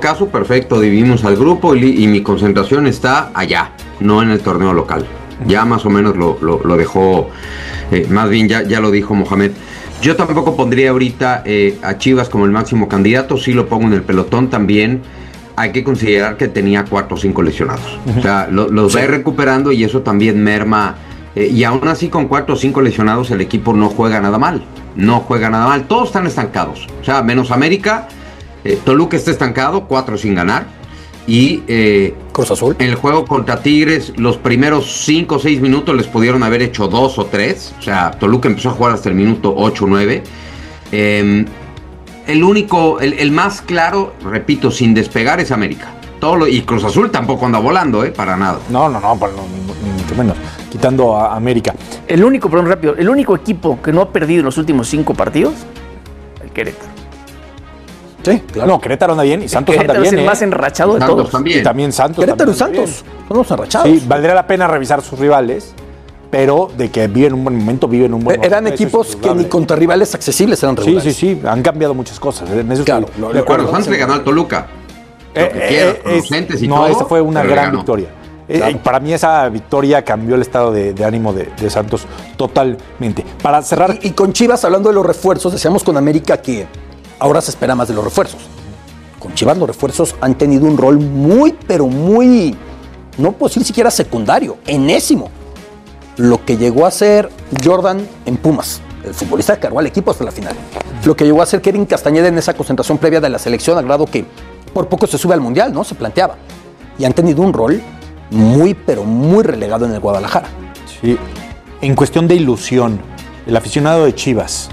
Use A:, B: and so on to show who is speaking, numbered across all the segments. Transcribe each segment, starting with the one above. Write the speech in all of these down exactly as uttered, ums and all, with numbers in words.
A: caso, perfecto, dividimos al grupo y, y mi concentración está allá, no en el torneo local. Ya más o menos lo, lo, lo dejó, eh, más bien ya, ya lo dijo Mohamed. Yo tampoco pondría ahorita eh, a Chivas como el máximo candidato, sí lo pongo en el pelotón también. Hay que considerar que tenía cuatro o cinco lesionados. Uh-huh. O sea, lo, los sí. va a ir recuperando y eso también merma. Eh, y aún así con cuatro o cinco lesionados el equipo no juega nada mal. No juega nada mal. Todos están estancados. O sea, menos América. Eh, Toluca está estancado, cuatro sin ganar. Y eh,
B: Cruz Azul.
A: En el juego contra Tigres, los primeros cinco o seis minutos les pudieron haber hecho dos o tres. O sea, Toluca empezó a jugar hasta el minuto ocho o nueve. Eh, el único, el, el más claro, repito, sin despegar es América. Todo lo, y Cruz Azul tampoco anda volando, ¿eh? Para nada.
C: No, no, no, no, ni mucho menos. Quitando a América.
D: El único, perdón, rápido, el único equipo que no ha perdido en los últimos cinco partidos, el Querétaro.
C: Sí, claro. No, Querétaro anda bien y Santos
D: Querétaro
C: anda bien.
D: Es el
C: ¿eh?
D: más enrachado de
A: Santos
D: todos.
A: También.
C: Y también Santos.
B: Querétaro y
C: también
B: Santos son los enrachados.
C: Sí, valdría la pena revisar sus rivales, pero de que viven un buen momento, viven un buen momento.
B: Eran equipos que ni contra rivales accesibles eran regulares.
C: Sí, sí, sí, han cambiado muchas cosas. En eso
B: claro,
C: sí,
B: lo,
A: de acuerdo, Santos le ganó al Toluca.
C: Eh,
A: Lo que quieras,
C: eh,
A: es, y
C: no,
A: todo,
C: esa fue una gran
A: ganó.
C: victoria.
B: Claro.
C: Eh, para mí esa victoria cambió el estado de, de ánimo de, de Santos totalmente. Para cerrar...
B: Y, y con Chivas, hablando de los refuerzos, decíamos con América que ahora se espera más de los refuerzos. Con Chivas los refuerzos han tenido un rol muy, pero muy, no puedo decir siquiera secundario, enésimo. Lo que llegó a ser Jordan en Pumas, el futbolista que cargó al equipo hasta la final. Lo que llegó a ser Kevin Castañeda en esa concentración previa de la selección, al grado que por poco se sube al Mundial, ¿no? Se planteaba. Y han tenido un rol muy, pero muy relegado en el Guadalajara.
C: Sí. En cuestión de ilusión, el aficionado de Chivas,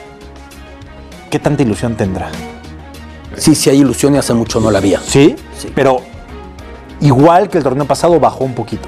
C: ¿qué tanta ilusión tendrá?
B: Sí, sí hay ilusión y hace mucho no la había.
C: ¿Sí?
B: Sí.
C: Pero igual que el torneo pasado, bajó un poquito.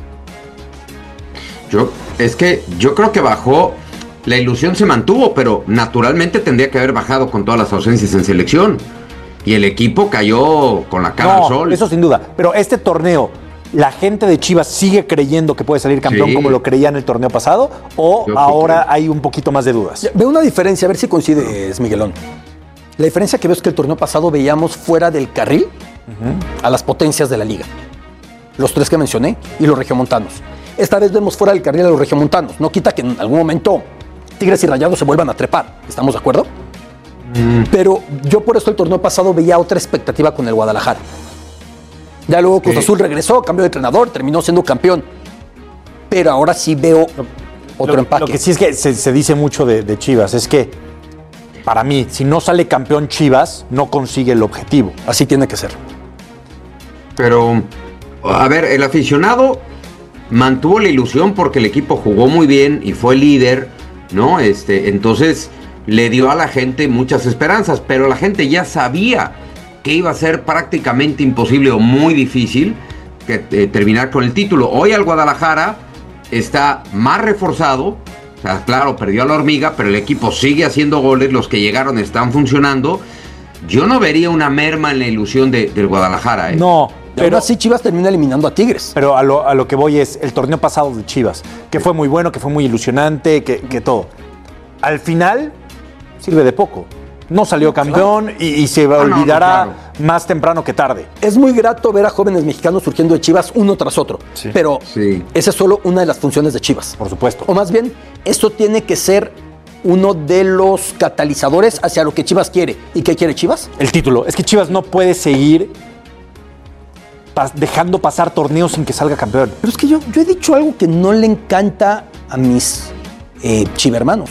A: Yo, es que yo creo que bajó, la ilusión se mantuvo, pero naturalmente tendría que haber bajado con todas las ausencias en selección. Y el equipo cayó con la cara
C: No,
A: al sol.
C: eso sin duda. Pero este torneo, ¿la gente de Chivas sigue creyendo que puede salir campeón
A: Sí.
C: como lo creía en el torneo pasado? ¿O
A: Yo
C: ahora
A: creo.
C: hay un poquito más de dudas?
B: Ya, veo una diferencia, a ver si coincides, Miguelón. La diferencia que veo es que el torneo pasado veíamos fuera del carril uh-huh. a las potencias de la liga. Los tres que mencioné y los regiomontanos. Esta vez vemos fuera del carril a los regiomontanos. No quita que en algún momento Tigres y Rayados se vuelvan a trepar. ¿Estamos de acuerdo? Mm. Pero yo por eso el torneo pasado veía otra expectativa con el Guadalajara. Ya luego Cruz sí. Azul regresó, cambió de entrenador, terminó siendo campeón. Pero ahora sí veo otro
C: lo,
B: empaque.
C: Lo que sí es que se, se dice mucho de, de Chivas es que, para mí, si no sale campeón Chivas, no consigue el objetivo.
B: Así tiene que ser.
A: Pero, a ver, el aficionado mantuvo la ilusión porque el equipo jugó muy bien y fue líder, ¿no? Este, entonces le dio a la gente muchas esperanzas, pero la gente ya sabía que iba a ser prácticamente imposible o muy difícil que, eh, terminar con el título. Hoy al Guadalajara está más reforzado, o sea, claro, perdió a la Hormiga, pero el equipo sigue haciendo goles, los que llegaron están funcionando. Yo no vería una merma en la ilusión de, del Guadalajara. ¿eh?
C: No,
B: pero así Chivas termina eliminando a Tigres.
C: Pero a lo, a lo que voy es el torneo pasado de Chivas, que fue muy bueno, que fue muy ilusionante, que, que todo. Al final sirve de poco. No salió campeón claro. y, y se olvidará ah, no, no, claro. más temprano que tarde.
B: Es muy grato ver a jóvenes mexicanos surgiendo de Chivas uno tras otro, sí. pero sí. esa es solo una de las funciones de Chivas.
C: Por supuesto.
B: O más bien, esto tiene que ser uno de los catalizadores hacia lo que Chivas quiere. ¿Y qué quiere Chivas?
C: El título. Es que Chivas no puede seguir pas- dejando pasar torneos sin que salga campeón.
B: Pero es que yo, yo he dicho algo que no le encanta a mis eh, chivermanos.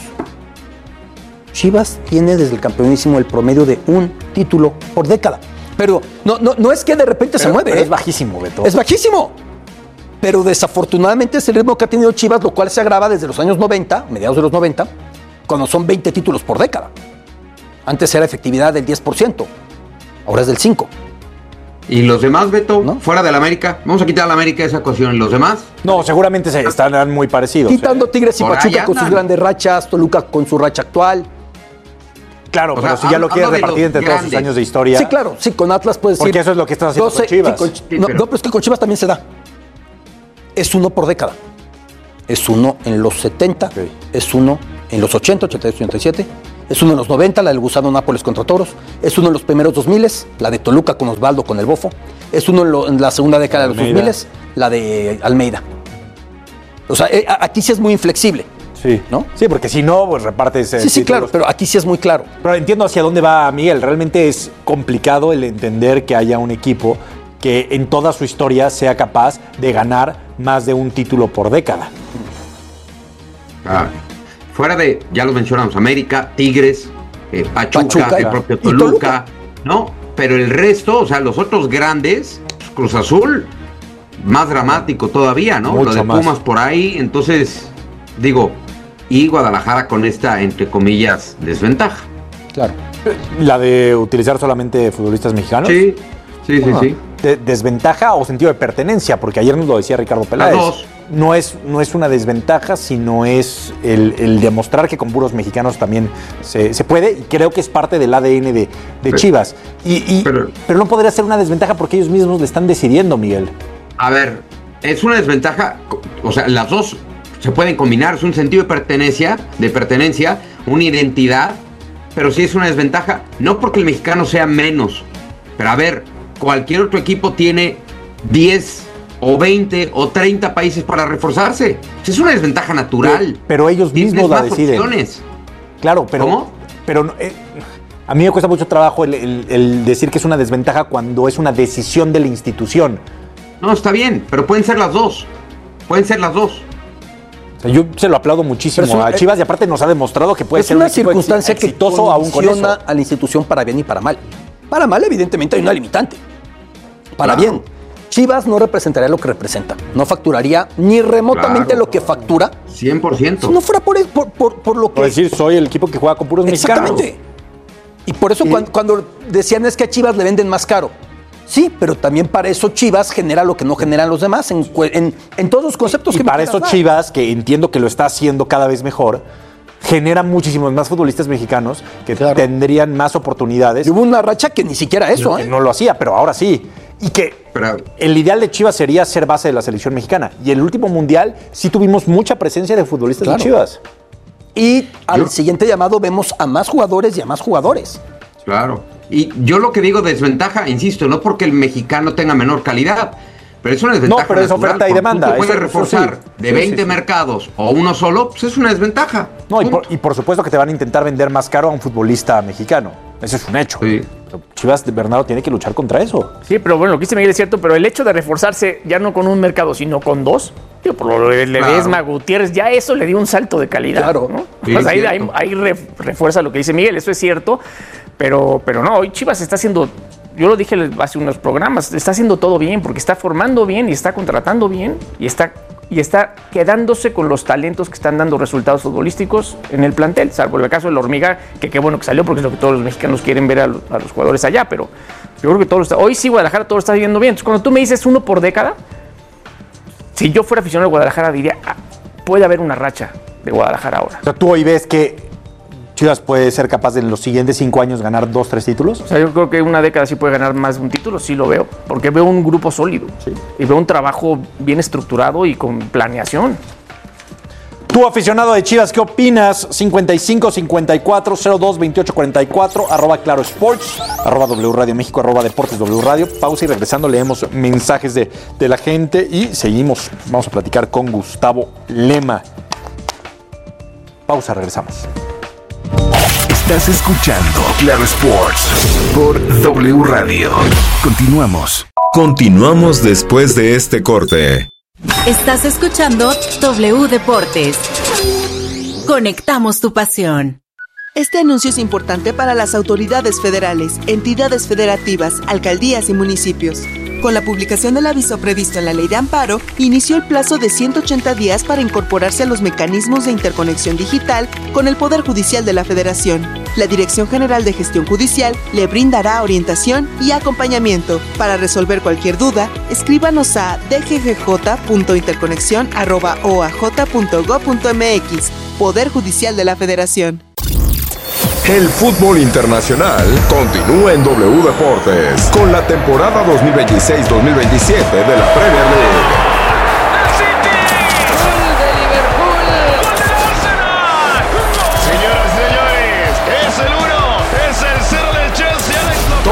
B: Chivas tiene desde el campeonísimo el promedio de un título por década. Pero no, no, no es que de repente
C: pero,
B: se mueve.
C: Pero
B: ¿eh?
C: es bajísimo, Beto.
B: Es bajísimo. Pero desafortunadamente es el ritmo que ha tenido Chivas, lo cual se agrava desde los años noventa, mediados de los noventa, cuando son veinte títulos por década. Antes era efectividad del diez por ciento, ahora es del cinco por ciento.
A: ¿Y los demás, Beto? ¿No? Fuera del América. Vamos a quitar a la América esa cuestión. ¿Y los demás?
C: No, seguramente se estarán muy parecidos.
B: Quitando
C: ¿eh?
B: Tigres y Por Pachuca con sus grandes rachas, Toluca con su racha actual.
C: Claro, o pero sea, si ya lo quieres repartir entre grandes. Todos sus años de historia.
B: Sí, claro. Sí, con Atlas puedes
C: Porque
B: decir...
C: Porque eso es lo que estás haciendo
B: doce,
C: con Chivas.
B: Sí, con, sí, no, pero... no, pero es que con Chivas también se da. Es uno por década. Es uno en los setenta, okay. Es uno en los ochenta, ochenta y ocho, ochenta y siete Es uno de los noventa, la del Gusano Nápoles contra Toros. Es uno de los primeros dos mil, la de Toluca con Osvaldo con el Bofo. Es uno en, lo, en la segunda década Almeida. De los dos mil, la de Almeida. O sea, eh, aquí sí es muy inflexible.
C: Sí, ¿no? Sí, porque si no, pues repartes.
B: Sí, sí, claro, pero aquí sí es muy claro.
C: Pero entiendo hacia dónde va Miguel. Realmente es complicado el entender que haya un equipo que en toda su historia sea capaz de ganar más de un título por década.
A: Ah, fuera de, ya lo mencionamos, América, Tigres, eh, Pachuca, Pachuca, el propio Toluca, Toluca, ¿no? Pero el resto, o sea, los otros grandes, pues Cruz Azul, más dramático todavía, ¿no? Mucho lo de Pumas más. Por ahí, entonces, digo, y Guadalajara con esta, entre comillas, desventaja.
C: Claro. ¿La de utilizar solamente futbolistas mexicanos?
A: Sí, sí, sí, ah, sí.
C: De, ¿Desventaja o sentido de pertenencia? Porque ayer nos lo decía Ricardo Peláez. Las dos. No es, no es una desventaja, sino es el, el demostrar que con puros mexicanos también se, se puede, y creo que es parte del A D N de, de pero, Chivas. Y, y, pero, pero no podría ser una desventaja porque ellos mismos le están decidiendo, Miguel.
A: A ver, es una desventaja, o sea, las dos se pueden combinar, es un sentido de pertenencia, de pertenencia, una identidad, pero sí es una desventaja, no porque el mexicano sea menos, pero a ver, cualquier otro equipo tiene diez o veinte o treinta países para reforzarse. Es una desventaja natural.
C: Pero, pero ellos mismos la deciden.
A: Opciones.
C: Claro, pero,
A: ¿Cómo?
C: pero eh, a mí me cuesta mucho trabajo el, el, el decir que es una desventaja cuando es una decisión de la institución.
A: No, está bien, pero pueden ser las dos. Pueden ser las dos.
C: O sea, yo se lo aplaudo muchísimo es un, a Chivas y aparte nos ha demostrado que puede
B: es
C: ser
B: una un circunstancia exitoso
C: que aún con eso.
B: A la institución para bien y para mal. Para mal, evidentemente, hay una limitante. Para claro. bien, Chivas no representaría lo que representa. No facturaría ni remotamente claro. lo que factura.
A: cien por ciento.
B: Si no fuera por, por, por, por lo que...
C: Por decir, soy el equipo que juega con puros mexicanos.
B: Exactamente. Y por eso y... Cuando, cuando decían es que a Chivas le venden más caro. Sí, pero también para eso Chivas genera lo que no generan los demás en, en, en todos los conceptos
C: y
B: que
C: me para eso dar. Chivas, que entiendo que lo está haciendo cada vez mejor, genera muchísimos más futbolistas mexicanos que claro. tendrían más oportunidades.
B: Y hubo una racha que ni siquiera eso,
C: no,
B: ¿eh?
C: No lo hacía, pero ahora sí. Y que pero, el ideal de Chivas sería ser base de la selección mexicana. Y en el último mundial sí tuvimos mucha presencia de futbolistas claro. de Chivas.
B: Y al yo, siguiente llamado vemos a más jugadores y a más jugadores.
A: Claro. Y yo lo que digo desventaja, insisto, no porque el mexicano tenga menor calidad, pero es una desventaja.
C: No, pero es oferta y demanda.
A: Tú puedes reforzar sí, de veinte sí, sí. mercados o uno solo, pues es una desventaja.
C: No, y por, y por supuesto que te van a intentar vender más caro a un futbolista mexicano. Eso es un hecho. Sí. Chivas de Bernardo tiene que luchar contra eso.
D: Sí, pero bueno, lo que dice Miguel es cierto, pero el hecho de reforzarse ya no con un mercado, sino con dos, tío, por lo de Ledesma, claro. Gutiérrez, ya eso le dio un salto de calidad. Claro. ¿no? Sí, pues ahí, ahí, ahí refuerza lo que dice Miguel, eso es cierto, pero, pero no, hoy Chivas está haciendo, yo lo dije hace unos programas, está haciendo todo bien, porque está formando bien y está contratando bien y está... y está quedándose con los talentos que están dando resultados futbolísticos en el plantel, salvo el caso de la Hormiga, que qué bueno que salió, porque es lo que todos los mexicanos quieren ver a los, a los jugadores allá, pero yo creo que todo lo está, hoy sí Guadalajara todo lo está viendo bien. Entonces, cuando tú me dices uno por década, si yo fuera aficionado a Guadalajara diría, ah, puede haber una racha de Guadalajara ahora.
C: O sea, tú hoy ves que Chivas puede ser capaz de en los siguientes cinco años ganar dos, tres títulos.
D: O sea, yo creo que una década sí puede ganar más de un título, sí lo veo, porque veo un grupo sólido sí. y veo un trabajo bien estructurado y con planeación.
C: Tú, aficionado de Chivas, ¿qué opinas? cincuenta y cinco cincuenta y cuatro cero dos veintiocho cuarenta y cuatro, arroba Claro Sports, arroba W Radio México, arroba Deportes W Radio. Pausa y regresando leemos mensajes de, de la gente y seguimos. Vamos a platicar con Gustavo Lema. Pausa, regresamos.
E: Estás escuchando Claro Sports por W Radio. Continuamos. Continuamos después de este corte.
F: Estás escuchando W Deportes. Conectamos tu pasión.
G: Este anuncio es importante para las autoridades federales, entidades federativas, alcaldías y municipios. Con la publicación del aviso previsto en la Ley de Amparo, inició el plazo de ciento ochenta días para incorporarse a los mecanismos de interconexión digital con el Poder Judicial de la Federación. La Dirección General de Gestión Judicial le brindará orientación y acompañamiento. Para resolver cualquier duda, escríbanos a d g g j punto interconexión arroba o a j punto gob punto m x. Poder Judicial de la Federación.
E: El fútbol internacional continúa en W Deportes con la temporada dos mil veintiséis dos mil veintisiete de la Premier League.
H: Señoras y señores,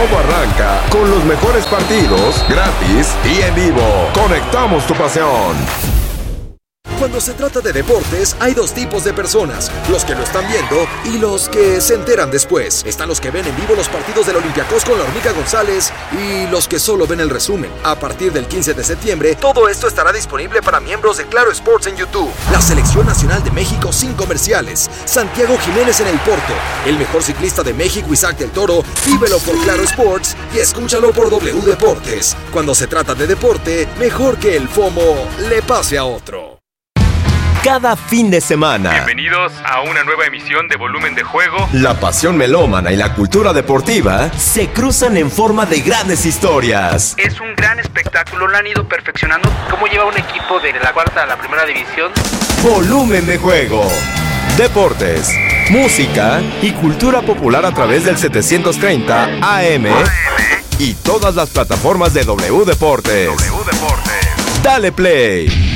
E: Todo arranca con los mejores partidos, gratis y en vivo. Conectamos tu pasión.
H: Cuando se trata de deportes, hay dos tipos de personas, los que lo están viendo y los que se enteran después. Están los que ven en vivo los partidos del Olympiacos con la Hormiga González y los que solo ven el resumen. A partir del quince de septiembre, todo esto estará disponible para miembros de Claro Sports en YouTube. La Selección Nacional de México sin comerciales. Santiago Jiménez en el Porto. El mejor ciclista de México, Isaac del Toro. Vívelo por Claro Sports y escúchalo por W Deportes. Cuando se trata de deporte, mejor que el FOMO le pase a otro.
I: Cada fin de semana.
J: Bienvenidos a una nueva emisión de Volumen de Juego.
I: La pasión melómana y la cultura deportiva se cruzan en forma de grandes historias.
K: Es un gran espectáculo, lo han ido perfeccionando. ¿Cómo lleva un equipo de la cuarta a la primera división?
I: Volumen de Juego. Deportes, música y cultura popular a través del setecientos treinta A M y todas las plataformas de W Deportes.
J: W Deportes.
I: Dale play.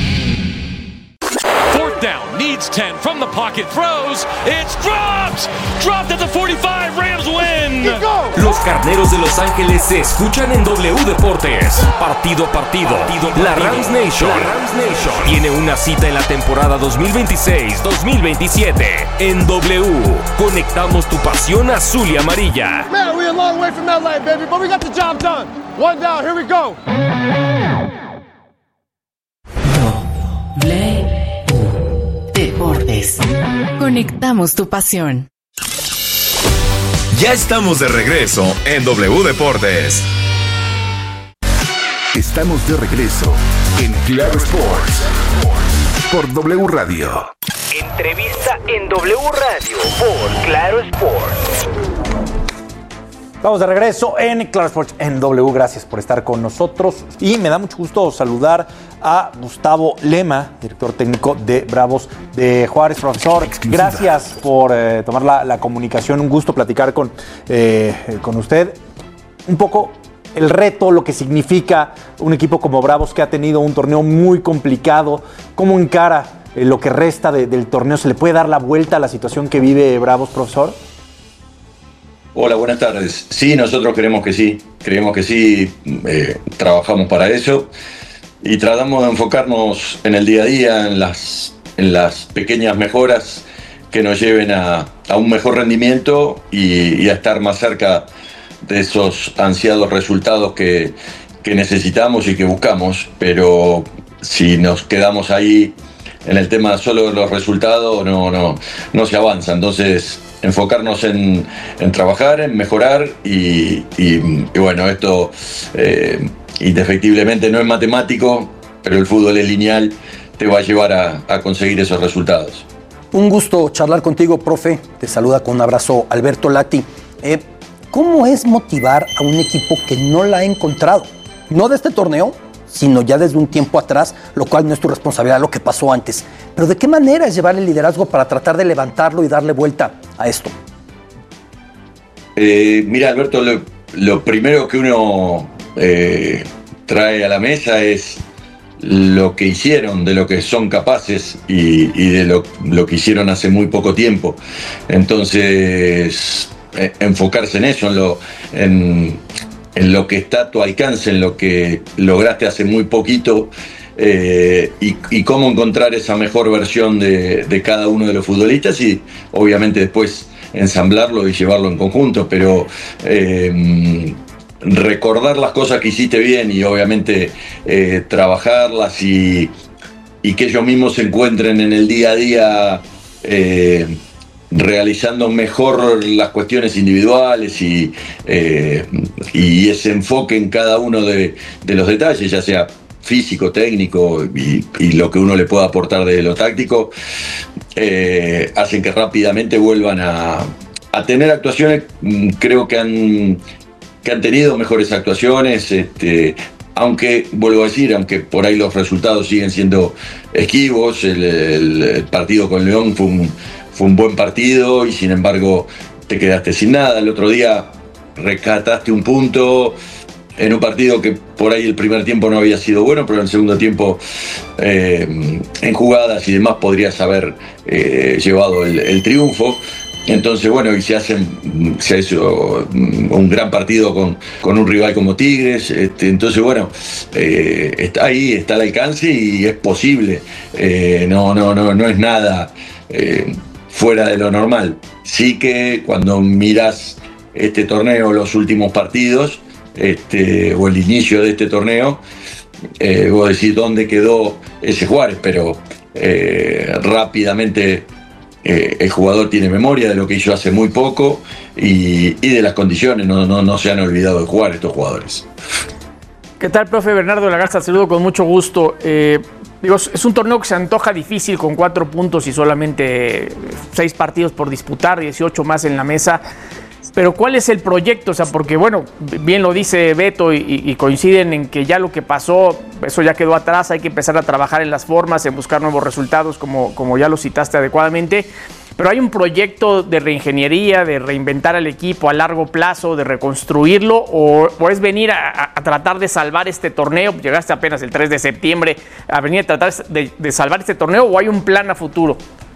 L: Down, needs ten, from the pocket, throws, it's dropped! Dropped at the forty-five, Rams win!
M: Los Carneros de Los Ángeles se escuchan en W Deportes. Partido a partido, partido, la Rams Nation, la Rams Nation tiene una cita en la temporada dos mil veintiséis dos mil veintisiete. En W, conectamos tu pasión azul y amarilla.
N: Man, we're a long way from L A, baby, but we got the job done. One down, here we go.
F: W Deportes. Conectamos tu pasión.
I: Ya estamos de regreso en W Deportes.
E: Estamos de regreso en Claro Sports por W Radio.
K: Entrevista en W Radio por Claro Sports.
C: Vamos de regreso en Claro Sports en W. Gracias por estar con nosotros. Y me da mucho gusto saludar a Gustavo Lema, director técnico de Bravos de Juárez. Profesor, gracias por eh, tomar la, la comunicación. Un gusto platicar con, eh, con usted. Un poco el reto, lo que significa un equipo como Bravos que ha tenido un torneo muy complicado. ¿Cómo encara eh, lo que resta de, del torneo? ¿Se le puede dar la vuelta a la situación que vive Bravos, profesor?
O: Hola, buenas tardes. Sí, nosotros creemos que sí, creemos que sí, eh, trabajamos para eso y tratamos de enfocarnos en el día a día, en las, en las pequeñas mejoras que nos lleven a, a un mejor rendimiento y, y a estar más cerca de esos ansiados resultados que, que necesitamos y que buscamos, pero si nos quedamos ahí en el tema solo de los resultados, no, no, no se avanza. Entonces, enfocarnos en, en trabajar, en mejorar y, y, y bueno, esto eh, indefectiblemente no es matemático, pero el fútbol es lineal, te va a llevar a, a conseguir esos resultados.
B: Un gusto charlar contigo, profe. Te saluda con un abrazo Alberto Lati. Eh, ¿Cómo es motivar a un equipo que no la ha encontrado? No de este torneo, sino ya desde un tiempo atrás, lo cual no es tu responsabilidad, lo que pasó antes. Pero ¿de qué manera es llevar el liderazgo para tratar de levantarlo y darle vuelta a esto?
O: Eh, mira, Alberto, lo, lo primero que uno eh, trae a la mesa es lo que hicieron, de lo que son capaces y, y de lo, lo que hicieron hace muy poco tiempo. Entonces, eh, enfocarse en eso, en lo... En, en lo que está a tu alcance, en lo que lograste hace muy poquito eh, y, y cómo encontrar esa mejor versión de, de cada uno de los futbolistas y obviamente después ensamblarlo y llevarlo en conjunto, pero eh, recordar las cosas que hiciste bien y obviamente eh, trabajarlas y, y que ellos mismos se encuentren en el día a día eh, realizando mejor las cuestiones individuales y, eh, y ese enfoque en cada uno de, de los detalles, ya sea físico, técnico y, y lo que uno le pueda aportar de lo táctico, eh, hacen que rápidamente vuelvan a, a tener actuaciones. Creo que han, que han tenido mejores actuaciones, este, aunque, vuelvo a decir, aunque por ahí los resultados siguen siendo esquivos. El, el, el partido con León fue un Fue un buen partido y sin embargo te quedaste sin nada. El otro día rescataste un punto en un partido que por ahí el primer tiempo no había sido bueno, pero en el segundo tiempo eh, en jugadas y demás podrías haber eh, llevado el, el triunfo. entonces, bueno, y se hacen, se hizo un gran partido con, con un rival como Tigres. Este, entonces, bueno, eh, está ahí, está al alcance y es posible. Eh, no, no, no, no es nada eh, fuera de lo normal. Sí que cuando miras este torneo, los últimos partidos, este, o el inicio de este torneo, eh, vos decís dónde quedó ese Juárez, pero eh, rápidamente eh, el jugador tiene memoria de lo que hizo hace muy poco y, y de las condiciones, no, no, no se han olvidado de jugar estos jugadores.
D: ¿Qué tal, profe Bernardo de la Garza? Saludo con mucho gusto. Eh, digo, es un torneo que se antoja difícil con cuatro puntos y solamente seis partidos por disputar, dieciocho más en la mesa. Pero ¿cuál es el proyecto? O sea, porque bueno, bien lo dice Beto y, y coinciden en que ya lo que pasó, eso ya quedó atrás, hay que empezar a trabajar en las formas, en buscar nuevos resultados, como, como ya lo citaste adecuadamente. Pero hay un proyecto de reingeniería, de reinventar al equipo a largo plazo, de reconstruirlo, o, o es venir a, a tratar de salvar este torneo. Llegaste apenas el tres de septiembre, a venir a tratar de, de salvar este torneo, o hay un plan a futuro.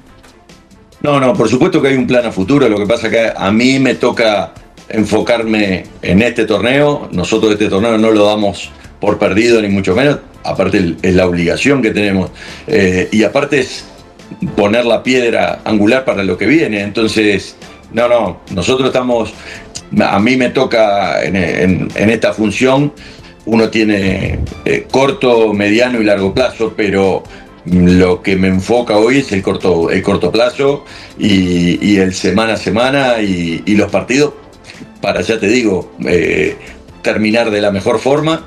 O: No, no, por supuesto que hay un plan a futuro. Lo que pasa es que a mí me toca enfocarme en este torneo. Nosotros este torneo no lo damos por perdido, ni mucho menos. Aparte es la obligación que tenemos. Eh, y aparte es poner la piedra angular para lo que viene. Entonces, no, no, nosotros estamos... A mí me toca en, en, en esta función. Uno tiene eh, corto, mediano y largo plazo, pero... Lo que me enfoca hoy es el corto, el corto plazo y, y el semana a semana y, y los partidos para, ya te digo, eh, terminar de la mejor forma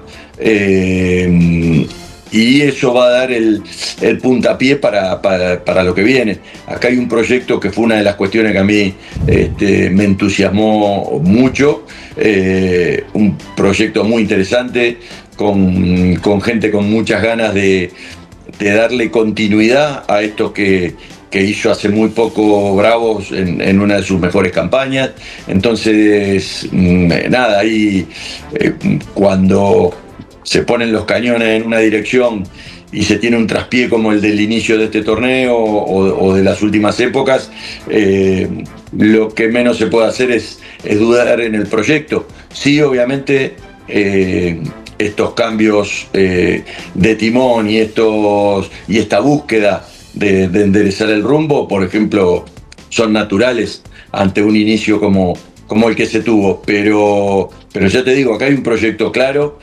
O: eh, y eso va a dar el, el puntapié para, para, para lo que viene. Acá hay un proyecto que fue una de las cuestiones que a mí este, me entusiasmó mucho, eh, un proyecto muy interesante con, con gente con muchas ganas de de darle continuidad a esto que, que hizo hace muy poco Bravos en, en una de sus mejores campañas. Entonces, nada, ahí eh, cuando se ponen los cañones en una dirección y se tiene un traspié como el del inicio de este torneo o, o de las últimas épocas, eh, lo que menos se puede hacer es, es dudar en el proyecto. Sí, obviamente... Eh, estos cambios eh, de timón y estos y esta búsqueda de, de enderezar el rumbo, por ejemplo, son naturales ante un inicio como, como el que se tuvo, pero, pero ya te digo, acá hay un proyecto claro,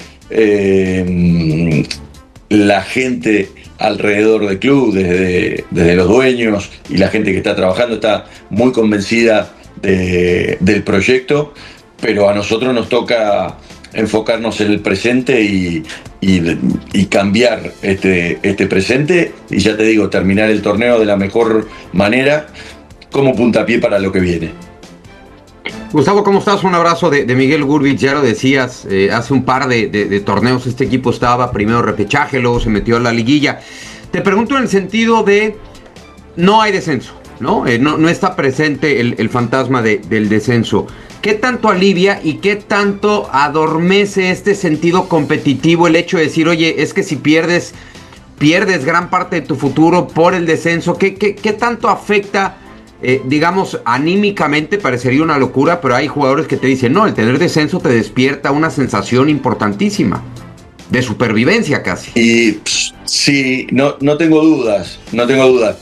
O: eh, la gente alrededor del club, desde, desde los dueños y la gente que está trabajando está muy convencida de, del proyecto, pero a nosotros nos toca enfocarnos en el presente y, y, y cambiar este, este presente y ya te digo, terminar el torneo de la mejor manera como puntapié para lo que viene.
A: Gustavo, ¿cómo estás? Un abrazo de, de Miguel Gurbich, ya lo decías, eh, hace un par de, de, de torneos este equipo estaba primero repechaje, luego se metió a la liguilla. Te pregunto en el sentido de no hay descenso, ¿no? Eh, no, no está presente el, el fantasma de, del descenso. ¿Qué tanto alivia y qué tanto adormece este sentido competitivo el hecho de decir, oye, es que si pierdes, pierdes gran parte de tu futuro por el descenso? ¿Qué, qué, qué tanto afecta, eh, digamos, anímicamente? Parecería una locura, pero hay jugadores que te dicen, no, el tener descenso te despierta una sensación importantísima, de supervivencia casi.
O: Y sí, no, no tengo dudas, no tengo dudas.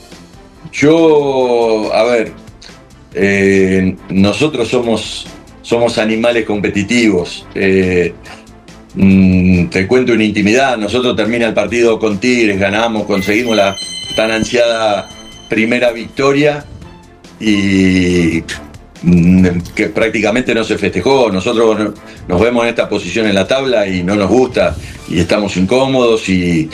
O: Yo, a ver, eh, nosotros somos... Somos animales competitivos. Eh, mmm, te cuento una intimidad. Nosotros termina el partido con Tigres, ganamos, conseguimos la tan ansiada primera victoria y mmm, que prácticamente no se festejó. Nosotros no, nos vemos en esta posición en la tabla y no nos gusta y estamos incómodos y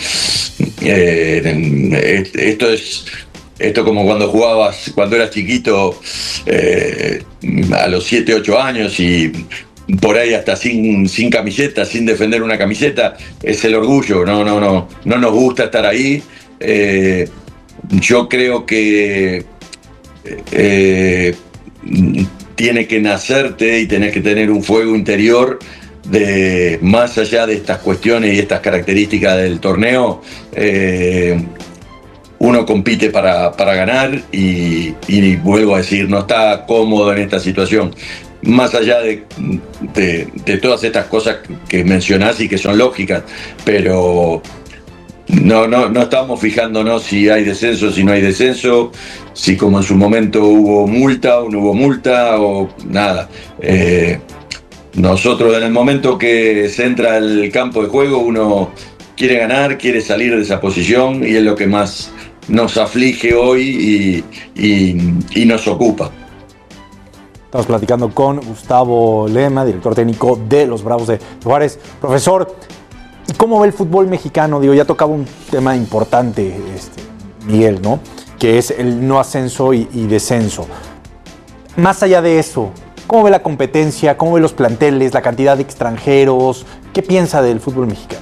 O: eh, esto es... Esto como cuando jugabas, cuando eras chiquito, eh, a los siete, ocho años y por ahí hasta sin, sin camiseta, sin defender una camiseta, es el orgullo, no, no, no, no nos gusta estar ahí. Eh, yo creo que eh, tiene que nacerte y tenés que tener un fuego interior de, más allá de estas cuestiones y estas características del torneo, eh, uno compite para, para ganar y, y vuelvo a decir, no está cómodo en esta situación. Más allá de, de, de todas estas cosas que mencionás y que son lógicas, pero no, no, no estamos fijándonos si hay descenso, si no hay descenso, si como en su momento hubo multa o no hubo multa o nada. Eh, nosotros en el momento que se entra al campo de juego, uno quiere ganar, quiere salir de esa posición y es lo que más nos aflige hoy y, y, y nos ocupa.
C: Estamos platicando con Gustavo Lema, director técnico de los Bravos de Juárez. Profesor, ¿y cómo ve el fútbol mexicano? Digo, ya tocaba un tema importante, este, Miguel, ¿no? Que es el no ascenso y, y descenso. Más allá de eso, ¿cómo ve la competencia? ¿Cómo ve los planteles? ¿La cantidad de extranjeros? ¿Qué piensa del fútbol mexicano?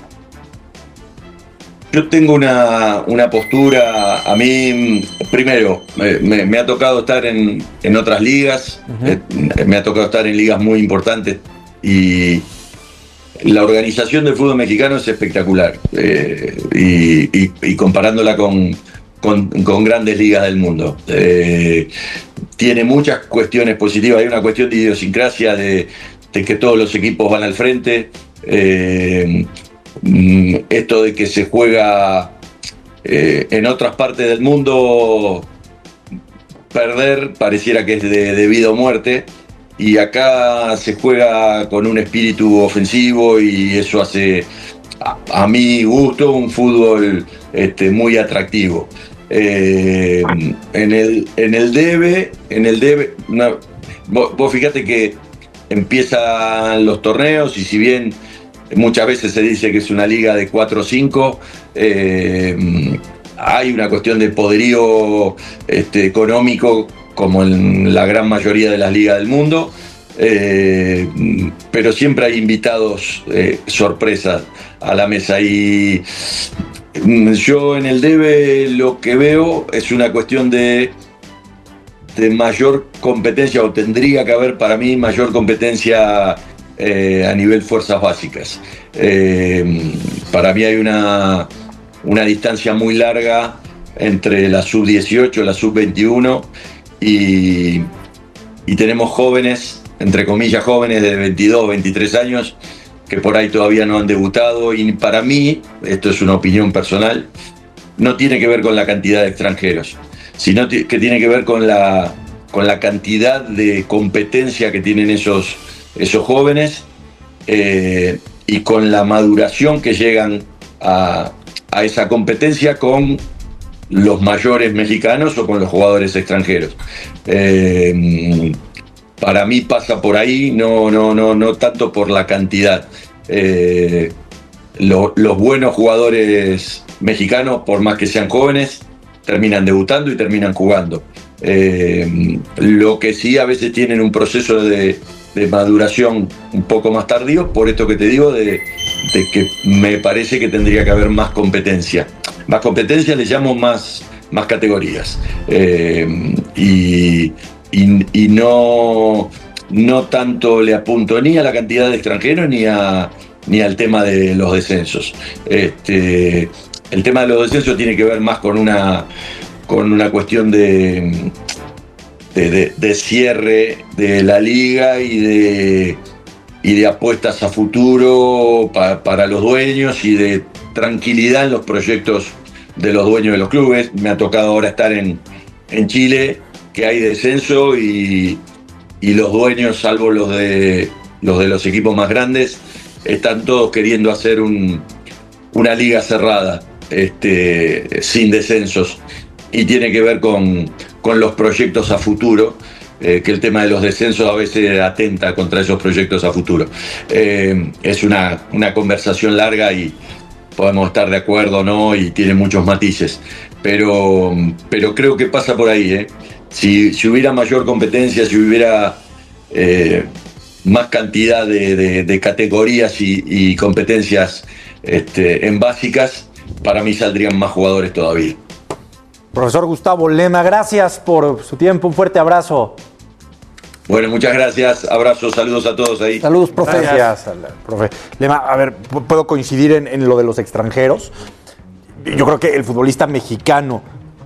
O: Yo tengo una, una postura, a mí, primero, me, me ha tocado estar en, en otras ligas, uh-huh. eh, me ha tocado estar en ligas muy importantes y la organización del fútbol mexicano es espectacular eh, y, y, y comparándola con, con, con grandes ligas del mundo. Eh, tiene muchas cuestiones positivas, hay una cuestión de idiosincrasia, de, de que todos los equipos van al frente. Eh, Esto de que se juega eh, en otras partes del mundo, perder pareciera que es de, de vida o muerte, y acá se juega con un espíritu ofensivo y eso hace, a, a mi gusto, un fútbol este, muy atractivo. Eh, en el en el debe, en el debe, una, vos, vos fíjate que empiezan los torneos y si bien muchas veces se dice que es una liga de cuatro o cinco, eh, hay una cuestión de poderío este, económico como en la gran mayoría de las ligas del mundo, eh, pero siempre hay invitados eh, sorpresas a la mesa y yo en el debe lo que veo es una cuestión de, de mayor competencia, o tendría que haber para mí mayor competencia Eh, a nivel fuerzas básicas. Eh, para mí hay una, una distancia muy larga entre la sub dieciocho y la sub veintiuno y, y tenemos jóvenes, entre comillas jóvenes de veintidós, veintitrés años que por ahí todavía no han debutado y para mí, esto es una opinión personal, no tiene que ver con la cantidad de extranjeros, sino que tiene que ver con la, con la cantidad de competencia que tienen esos esos jóvenes eh, y con la maduración que llegan a, a esa competencia con los mayores mexicanos o con los jugadores extranjeros. Eh, para mí pasa por ahí, no, no, no, no tanto por la cantidad. Eh, lo, los buenos jugadores mexicanos, por más que sean jóvenes, terminan debutando y terminan jugando. Eh, lo que sí a veces tienen un proceso de de maduración un poco más tardío, por esto que te digo, de, de que me parece que tendría que haber más competencia. Más competencia le llamo más, más categorías. Eh, y, y, y no, no tanto le apunto ni a la cantidad de extranjeros ni, a, ni al tema de los descensos. Este, el tema de los descensos tiene que ver más con una, con una cuestión de... De, de, de cierre de la liga y de, y de apuestas a futuro pa, para los dueños y de tranquilidad en los proyectos de los dueños de los clubes. Me ha tocado ahora estar en, en Chile, que hay descenso y, y los dueños, salvo los de, los de los equipos más grandes, están todos queriendo hacer un, una liga cerrada, este, sin descensos. Y tiene que ver con, con los proyectos a futuro, eh, que el tema de los descensos a veces atenta contra esos proyectos a futuro. Eh, es una, una conversación larga y podemos estar de acuerdo o no, y tiene muchos matices, pero, pero creo que pasa por ahí. ¿eh? Si, si hubiera mayor competencia, si hubiera eh, más cantidad de, de, de categorías y, y competencias este, en básicas, para mí saldrían más jugadores todavía.
C: Profesor Gustavo Lema, gracias por su tiempo, un fuerte abrazo.
O: Bueno, muchas gracias, abrazos, saludos a todos ahí.
B: Saludos, profe.
C: Gracias, profe. Lema, a ver, puedo coincidir en, en lo de los extranjeros. Yo creo que el futbolista mexicano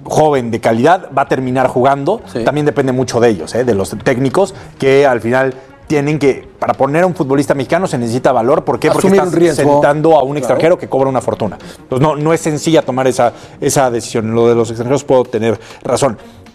C: joven de calidad, va a terminar jugando. Sí. También depende mucho de ellos, ¿eh? de los técnicos, que al final tienen que, para poner a un futbolista mexicano se necesita valor. ¿Por qué? Asumir Porque estás sentando a un extranjero, claro, que cobra una fortuna. Entonces no, no es sencilla tomar esa, esa decisión. Lo de los extranjeros puedo tener razón.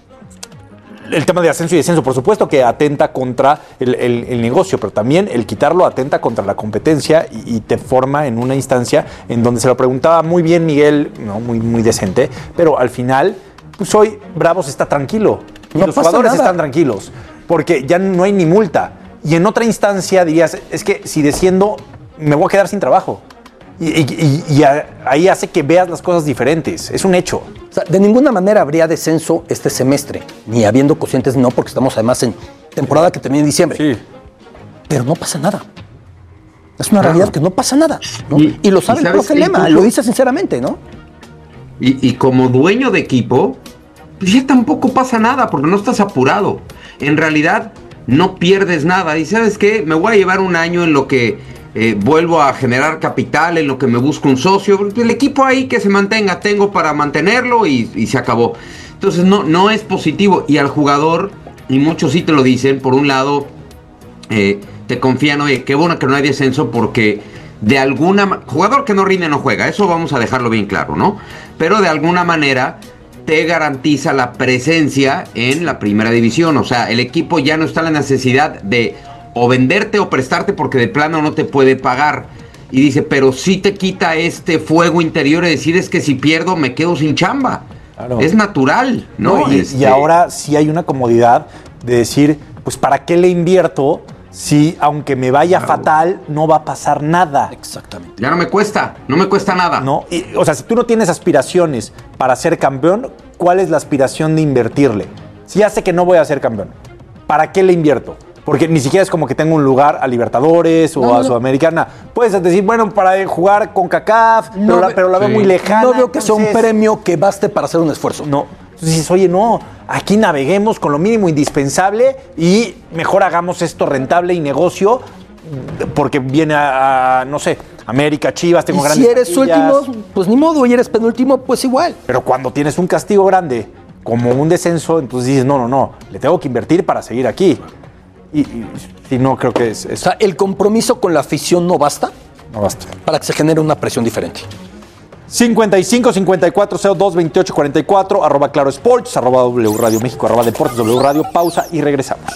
C: El tema de ascenso y descenso, por supuesto que atenta contra el, el, el negocio, pero también el quitarlo atenta contra la competencia y, y te forma en una instancia en donde se lo preguntaba muy bien Miguel, no muy, muy decente, pero al final, pues hoy Bravos está tranquilo. Y no los jugadores nada. Están tranquilos, porque ya no hay ni multa. Y en otra instancia dirías, es que si desciendo me voy a quedar sin trabajo. Y, y, y ahí hace que veas las cosas diferentes. Es un hecho.
B: O sea, de ninguna manera habría descenso este semestre, ni habiendo cocientes, no, porque estamos además en temporada que termina en diciembre. Sí. Pero no pasa nada. Es una realidad que no pasa nada, ¿no? Y, y lo sabe el profe Lema, lo dice sinceramente, ¿no?
A: Y, y como dueño de equipo, pues ya tampoco pasa nada, porque no estás apurado. En realidad, no pierdes nada. Y ¿sabes qué? Me voy a llevar un año en lo que Eh, vuelvo a generar capital, en lo que me busco un socio. El equipo ahí que se mantenga, tengo para mantenerlo y, y se acabó. Entonces no, no es positivo. Y al jugador, y muchos sí te lo dicen, por un lado eh, te confían, oye, qué bueno que no hay descenso, porque de alguna... Jugador que no rinde no juega, eso vamos a dejarlo bien claro, ¿no? Pero de alguna manera te garantiza la presencia en la primera división. O sea, el equipo ya no está en la necesidad de o venderte o prestarte porque de plano no te puede pagar. Y dice, pero sí te quita este fuego interior de decir, es que si pierdo me quedo sin chamba. Claro. Es natural, ¿no?
C: no y, este... y ahora sí hay una comodidad de decir, pues ¿para qué le invierto si aunque me vaya claro. fatal no va a pasar nada?
B: Exactamente.
A: Ya no me cuesta, no me cuesta nada.
C: No, y, o sea, si tú no tienes aspiraciones para ser campeón, ¿cuál es la aspiración de invertirle? Si ya sé que no voy a ser campeón, ¿para qué le invierto? Porque ni siquiera es como que tenga un lugar a Libertadores o no, a Sudamericana. Puedes decir, bueno, para jugar con CONCACAF, no, pero, la, pero la sí. veo muy lejana.
B: No veo que entonces, sea un premio que baste para hacer un esfuerzo.
C: No. Entonces dices, oye, no, aquí naveguemos con lo mínimo indispensable y mejor hagamos esto rentable y negocio, porque viene a, a no sé, América, Chivas, tengo
B: y
C: grandes
B: si eres
C: castillas.
B: último, pues ni modo, y eres penúltimo, pues igual.
C: Pero cuando tienes un castigo grande, como un descenso, entonces dices, no, no, no, le tengo que invertir para seguir aquí. Y, y, y no creo que es, es...
B: O sea, ¿el compromiso con la afición no basta?
C: No basta.
B: Para que se genere una presión diferente.
C: cincuenta y cinco, cincuenta y cuatro, cero dos, veintiocho, cuarenta y cuatro, arroba Claro Sports, arroba W Radio México, arroba Deportes W Radio. Pausa y regresamos.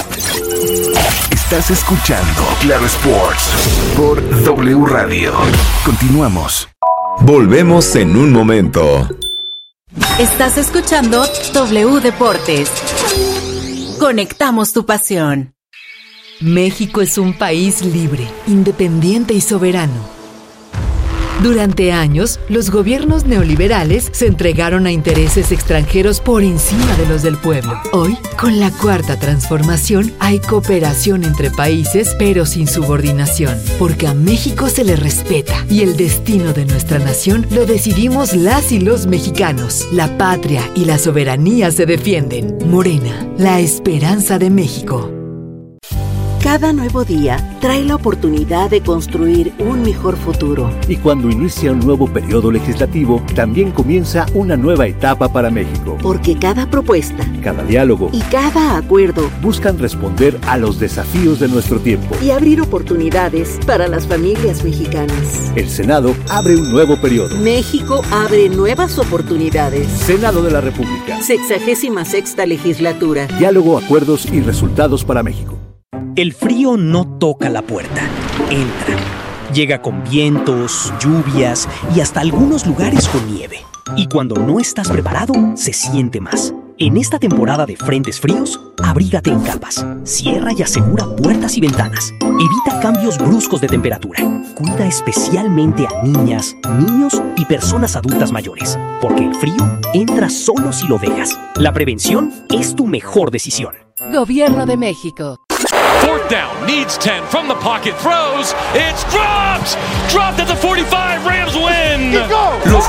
P: Estás escuchando Claro Sports por W Radio. Continuamos.
I: Volvemos en un momento.
F: Estás escuchando W Deportes. Conectamos tu pasión. México es un país libre, independiente y soberano. Durante años, los gobiernos neoliberales se entregaron a intereses extranjeros por encima de los del pueblo. Hoy, con la Cuarta Transformación, hay cooperación entre países, pero sin subordinación, porque a México se le respeta y el destino de nuestra nación lo decidimos las y los mexicanos. La patria y la soberanía se defienden. Morena, la esperanza de México.
Q: Cada nuevo día trae la oportunidad de construir un mejor futuro.
R: Y cuando inicia un nuevo periodo legislativo, también comienza una nueva etapa para México.
Q: Porque cada propuesta,
R: cada diálogo
Q: y cada acuerdo
R: buscan responder a los desafíos de nuestro tiempo
Q: y abrir oportunidades para las familias mexicanas.
R: El Senado abre un nuevo periodo.
Q: México abre nuevas oportunidades.
R: Senado de la República.
Q: Sexagésima sexta legislatura.
R: Diálogo, acuerdos y resultados para México.
S: El frío no toca la puerta, entra. Llega con vientos, lluvias y hasta algunos lugares con nieve. Y cuando no estás preparado, se siente más. En esta temporada de frentes fríos, abrígate en capas. Cierra y asegura puertas y ventanas. Evita cambios bruscos de temperatura. Cuida especialmente a niñas, niños y personas adultas mayores. Porque el frío entra solo si lo dejas. La prevención es tu mejor decisión.
F: Gobierno de México.
L: Fourth down, needs ten, from the pocket, throws, it's dropped! Dropped at the forty-five, Rams win!
M: Los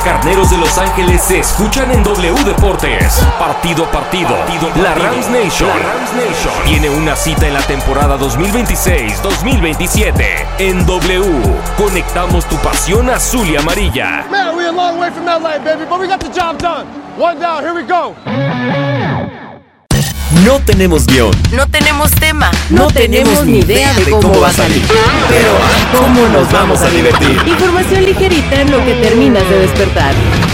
M: Carneros de Los Ángeles se escuchan en W Deportes. Partido a partido. La Rams Nation tiene una cita en la temporada dos mil veintiséis dos mil veintisiete. En W, conectamos tu pasión azul y amarilla.
N: Man, we're a long way from L A, baby, but we got the job done. One down, here we go.
I: No tenemos guión.
F: No tenemos tema. No, no tenemos ni idea de cómo, cómo va a salir.
I: Pero, ¿cómo nos vamos a divertir?
F: Información ligerita en lo que terminas de despertar.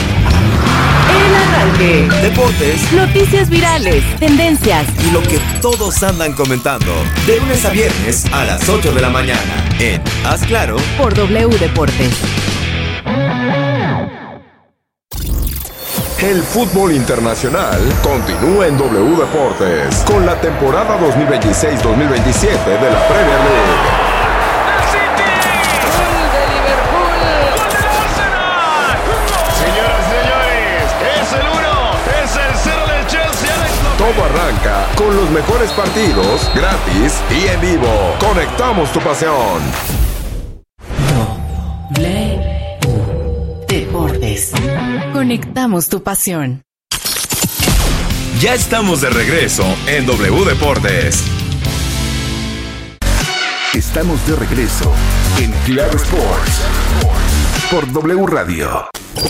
F: El arranque.
I: Deportes.
F: Noticias virales. Tendencias.
I: Y lo que todos andan comentando. De lunes a viernes a las ocho de la mañana. En Haz Claro.
F: Por W Deportes.
E: El fútbol internacional continúa en W Deportes con la temporada dos mil veintiséis dos mil veintisiete de la Premier League.
L: Señoras y señores, es el uno, es el cero del Chelsea.
E: Todo arranca con los mejores partidos, gratis y en vivo. Conectamos tu pasión.
F: W Deportes. Conectamos tu pasión.
I: Ya estamos de regreso en W Deportes.
P: Estamos de regreso en Claro Sports por W Radio.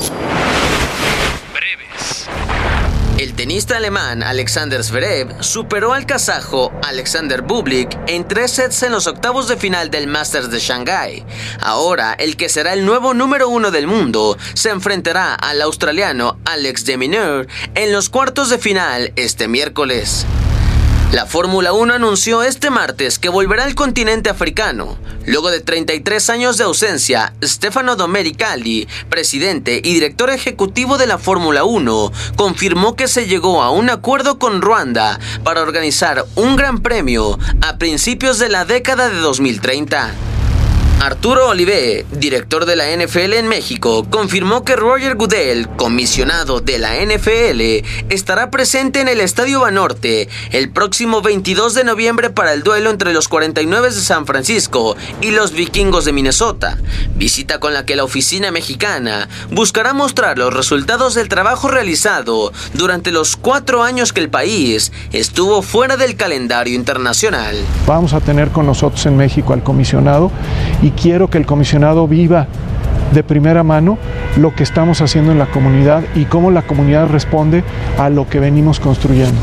T: El tenista alemán Alexander Zverev superó al kazajo Alexander Bublik en tres sets en los octavos de final del Masters de Shanghái. Ahora, el que será el nuevo número uno del mundo se enfrentará al australiano Alex de Minaur en los cuartos de final este miércoles. La Fórmula uno anunció este martes que volverá al continente africano. Luego de treinta y tres años de ausencia, Stefano Domenicali, presidente y director ejecutivo de la Fórmula uno, confirmó que se llegó a un acuerdo con Ruanda para organizar un gran premio a principios de la década de dos mil treinta. Arturo Olivé, director de la N F L en México, confirmó que Roger Goodell, comisionado de la N F L, estará presente en el Estadio Banorte el próximo veintidós de noviembre para el duelo entre los cuarenta y nueve de San Francisco y los Vikingos de Minnesota, visita con la que la oficina mexicana buscará mostrar los resultados del trabajo realizado durante los cuatro años que el país estuvo fuera del calendario internacional.
U: Vamos a tener con nosotros en México al comisionado y quiero que el comisionado viva de primera mano lo que estamos haciendo en la comunidad y cómo la comunidad responde a lo que venimos construyendo.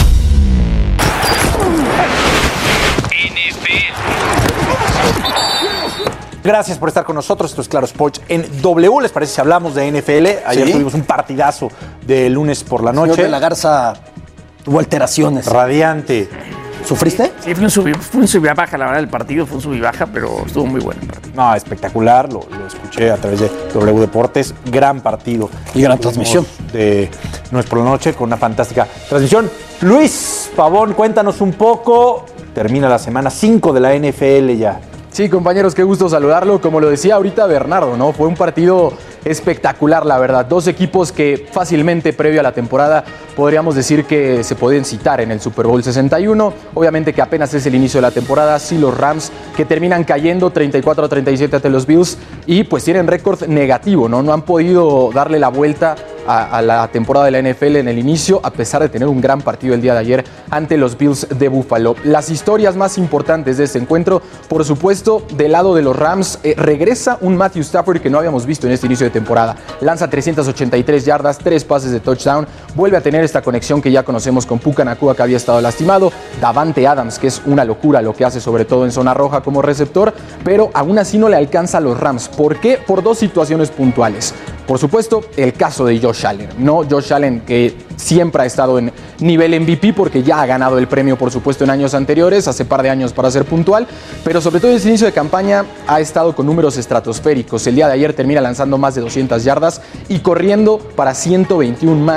C: Gracias por estar con nosotros. Esto es Claro Sports en W. ¿Les parece si hablamos de N F L? Ayer ¿Sí? tuvimos un partidazo de lunes por la noche.
B: Señor de la Garza tuvo alteraciones.
C: Radiante.
B: ¿Sufriste?
D: Sí, fue un sub, fue un sub y baja, la verdad, el partido fue un sub y baja, pero estuvo muy bueno el partido.
C: No, espectacular, lo, lo escuché a través de W Deportes, gran partido.
B: Y gran transmisión.
C: De No es por la noche, con una fantástica transmisión. Luis Pavón, cuéntanos un poco, termina la semana cinco de la N F L ya.
V: Sí, compañeros, qué gusto saludarlo. Como lo decía ahorita Bernardo, ¿no? Fue un partido espectacular, la verdad. Dos equipos que fácilmente, previo a la temporada, podríamos decir que se podían citar en el Super Bowl sesenta y uno. Obviamente que apenas es el inicio de la temporada. Sí, los Rams que terminan cayendo treinta y cuatro a treinta y siete ante los Bills y pues tienen récord negativo, ¿no? No han podido darle la vuelta a, a la temporada de la N F L en el inicio, a pesar de tener un gran partido el día de ayer ante los Bills de Buffalo. Las historias más importantes de este encuentro, por supuesto, del lado de los Rams, eh, regresa un Matthew Stafford que no habíamos visto en este inicio de temporada. Lanza trescientas ochenta y tres yardas, tres pases de touchdown, vuelve a tener esta conexión que ya conocemos con Puka Nacua, que había estado lastimado, Davante Adams, que es una locura lo que hace sobre todo en zona roja como receptor, pero aún así no le alcanza a los Rams. ¿Por qué? Por dos situaciones puntuales. Por supuesto, el caso de Josh Allen, ¿no? Josh Allen que siempre ha estado en nivel M V P porque ya ha ganado el premio, por supuesto, en años anteriores, hace par de años para ser puntual, pero sobre todo en este inicio de campaña ha estado con números estratosféricos. El día de ayer termina lanzando más de doscientas yardas y corriendo para ciento veintiuno más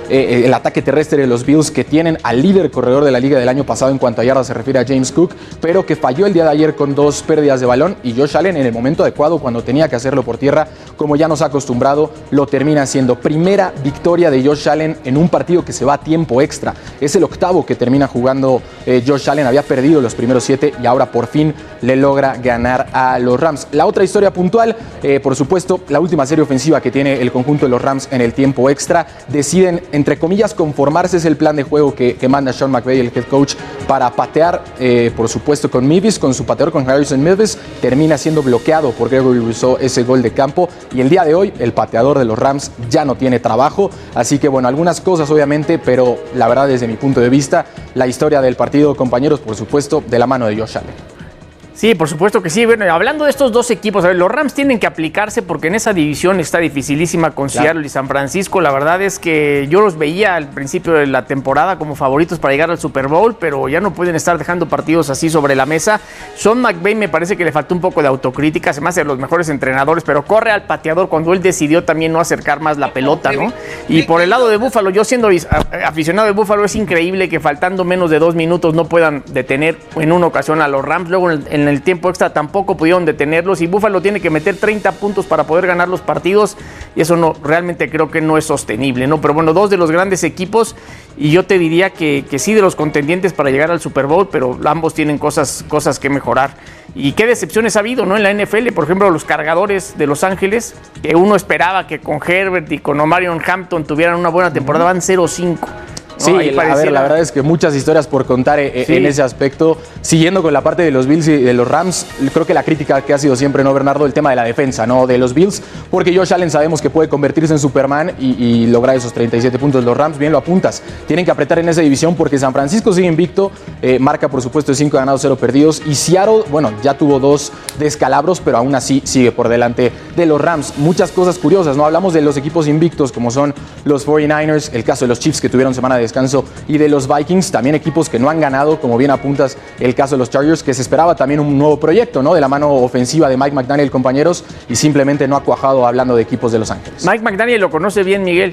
V: eh, el ataque terrestre de los Bills, que tienen al líder corredor de la liga del año pasado en cuanto a yardas se refiere a James Cook, pero que falló el día de ayer con dos pérdidas de balón, y Josh Allen en el momento adecuado, cuando tenía que hacerlo por tierra, como ya nos ha acostumbrado, lo termina haciendo. Primera victoria de Josh Allen en un partido que se va a tiempo extra. Es el octavo que termina jugando eh, Josh Allen. Había perdido los primeros siete y ahora por fin le logra ganar a los Rams. La otra historia puntual, eh, por supuesto, la última serie ofensiva que tiene el conjunto de los Rams en el tiempo extra. Deciden, entre comillas, conformarse. Es el plan de juego que, que manda Sean McVay, el head coach, para patear, eh, por supuesto, con Mevis, con su pateador, con Harrison Mevis. Termina siendo bloqueado por Gregory Rousseau ese gol de campo. Y el día de hoy, el pateador de los Rams ya no tiene trabajo. Así que, bueno, algunas cosas, obviamente, pero la verdad, desde mi punto de vista, la historia del partido, compañeros, por supuesto, de la mano de Josh Allen.
D: Sí, por supuesto que sí. Bueno, hablando de estos dos equipos, a ver, los Rams tienen que aplicarse porque en esa división está dificilísima con claro. Seattle y San Francisco. La verdad es que yo los veía al principio de la temporada como favoritos para llegar al Super Bowl, pero ya no pueden estar dejando partidos así sobre la mesa. Sean McVay me parece que le faltó un poco de autocrítica, se me hace de los mejores entrenadores, pero corre al pateador cuando él decidió también no acercar más la pelota, ¿no? Y por el lado de Buffalo, yo siendo aficionado de Buffalo, es increíble que faltando menos de dos minutos no puedan detener en una ocasión a los Rams. Luego en el, en el tiempo extra tampoco pudieron detenerlos y Buffalo tiene que meter treinta puntos para poder ganar los partidos y eso no, realmente creo que no es sostenible, ¿no? Pero bueno, dos de los grandes equipos y yo te diría que, que sí de los contendientes para llegar al Super Bowl, pero ambos tienen cosas, cosas que mejorar. Y qué decepciones ha habido, ¿no? En la N F L, por ejemplo, los Cargadores de Los Ángeles, que uno esperaba que con Herbert y con Omarion Hampton tuvieran una buena temporada, van cero cinco.
V: No, sí, a ver, la verdad es que muchas historias por contar eh, sí. en ese aspecto. Siguiendo con la parte de los Bills y de los Rams, creo que la crítica que ha sido siempre, ¿no, Bernardo? El tema de la defensa, ¿no? De los Bills, porque Josh Allen sabemos que puede convertirse en Superman y, y lograr esos treinta y siete puntos. Los Rams, bien lo apuntas, tienen que apretar en esa división porque San Francisco sigue invicto, eh, marca por supuesto cinco ganados, cero perdidos, y Seattle, bueno, ya tuvo dos descalabros, pero aún así sigue por delante de los Rams. Muchas cosas curiosas, ¿no? Hablamos de los equipos invictos como son los cuarenta y nueve ers, el caso de los Chiefs que tuvieron semana de descanso, y de los Vikings, también equipos que no han ganado, como bien apuntas, el caso de los Chargers, que se esperaba también un nuevo proyecto, ¿no? De la mano ofensiva de Mike McDaniel, compañeros, y simplemente no ha cuajado hablando de equipos de Los Ángeles.
D: Mike McDaniel lo conoce bien, Miguel.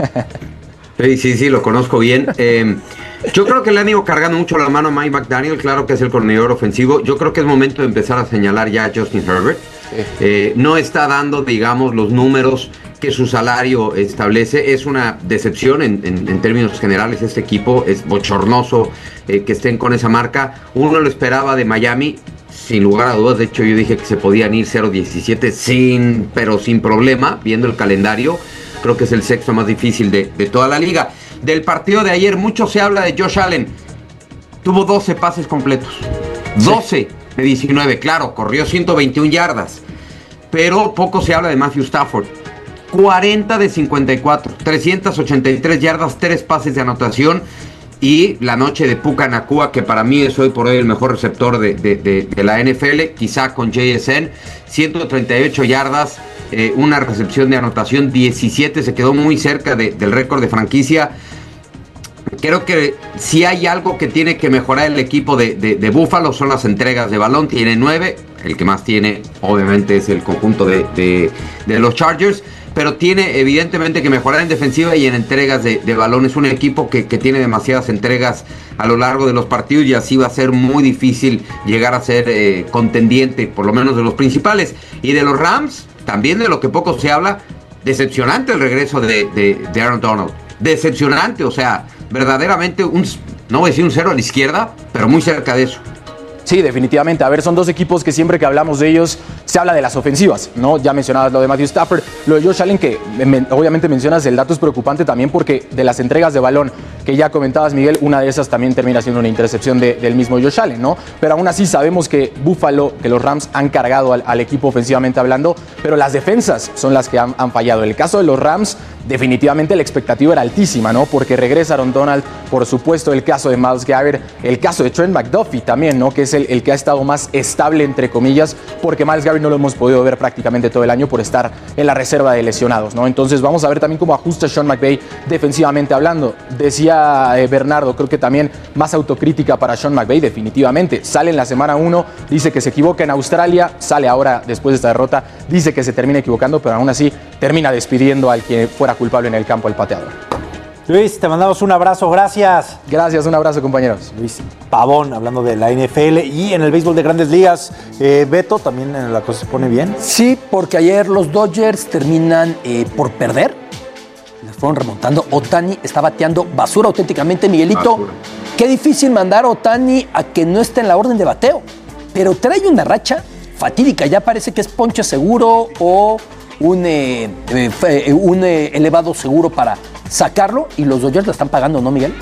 A: Sí, sí, sí, lo conozco bien. Eh, yo creo que le han ido cargando mucho la mano a Mike McDaniel, claro que es el coordinador ofensivo. Yo creo que es momento de empezar a señalar ya a Justin Herbert. Sí. Eh, no está dando, digamos, los números que su salario establece. Es una decepción en, en, en términos generales este equipo. Es bochornoso eh, que estén con esa marca. Uno lo esperaba de Miami, sin lugar a dudas. De hecho, yo dije que se podían ir cero diecisiete sin, pero sin problema, viendo el calendario. Creo que es el sexto más difícil de, de toda la liga. Del partido de ayer, mucho se habla de Josh Allen. Tuvo doce pases completos. doce sí. de diecinueve. Claro, corrió ciento veintiuna yardas. Pero poco se habla de Matthew Stafford. cuarenta de cincuenta y cuatro. trescientas ochenta y tres yardas, tres pases de anotación. Y la noche de Puka Nacua, que para mí es hoy por hoy el mejor receptor de, de, de, de la N F L, quizá con J S N. ciento treinta y ocho yardas, eh, una recepción de anotación, diecisiete. Se quedó muy cerca de, del récord de franquicia. Creo que si hay algo que tiene que mejorar el equipo de, de, de Buffalo son las entregas de balón. Tiene nueve. El que más tiene, obviamente, es el conjunto de, de, de los Chargers. Pero tiene evidentemente que mejorar en defensiva y en entregas de, de balón. Es un equipo que, que tiene demasiadas entregas a lo largo de los partidos y así va a ser muy difícil llegar a ser eh, contendiente, por lo menos de los principales. Y de los Rams, también de lo que poco se habla, decepcionante el regreso de, de, de Aaron Donald. Decepcionante, o sea, verdaderamente un, no voy a decir un cero a la izquierda, pero muy cerca de eso.
V: Sí, definitivamente. A ver, son dos equipos que siempre que hablamos de ellos se habla de las ofensivas, ¿no? Ya mencionabas lo de Matthew Stafford, lo de Josh Allen, que me, obviamente mencionas, el dato es preocupante también porque de las entregas de balón que ya comentabas, Miguel, una de esas también termina siendo una intercepción de, del mismo Josh Allen, ¿no? Pero aún así sabemos que Buffalo, que los Rams han cargado al, al equipo ofensivamente hablando, pero las defensas son las que han, han fallado. En el caso de los Rams, definitivamente la expectativa era altísima, ¿no? Porque regresa Aaron Donald, por supuesto el caso de Myles Garrett, el caso de Trent McDuffie también, ¿no? Que es el, el que ha estado más estable, entre comillas, porque Myles Garrett no lo hemos podido ver prácticamente todo el año por estar en la reserva de lesionados, ¿no? Entonces vamos a ver también cómo ajusta Sean McVay defensivamente hablando. Decía eh, Bernardo, creo que también más autocrítica para Sean McVay, definitivamente. Sale en la semana uno, dice que se equivoca en Australia, sale ahora después de esta derrota, dice que se termina equivocando, pero aún así termina despidiendo al que fuera culpable en el campo, el pateador.
C: Luis, te mandamos un abrazo, gracias.
V: Gracias, un abrazo, compañeros.
C: Luis Pavón, hablando de la N F L y en el béisbol de Grandes Ligas. Eh, Beto, ¿también la cosa se pone bien?
B: Sí, porque ayer los Dodgers terminan eh, por perder. Les fueron remontando. Ohtani está bateando basura auténticamente, Miguelito. Basura. Qué difícil mandar a Ohtani a que no esté en la orden de bateo. Pero trae una racha fatídica. Ya parece que es ponche seguro o un, eh, eh, un eh, elevado seguro para sacarlo, y los Dodgers la están pagando, ¿no, Miguel?